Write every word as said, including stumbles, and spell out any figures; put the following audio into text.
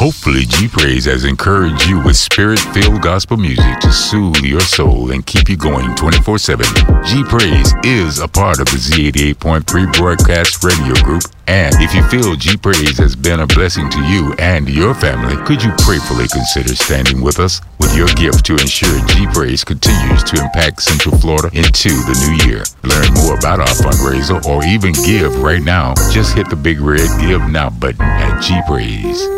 Hopefully, G-Praise has encouraged you with spirit-filled gospel music to soothe your soul and keep you going twenty-four seven. G-Praise is a part of the Z eighty-eight point three Broadcast Radio Group, and if you feel G-Praise has been a blessing to you and your family, could you prayerfully consider standing with us with your gift to ensure G-Praise continues to impact Central Florida into the new year? Learn more about our fundraiser or even give right now. Just hit the big red Give Now button at G-Praise.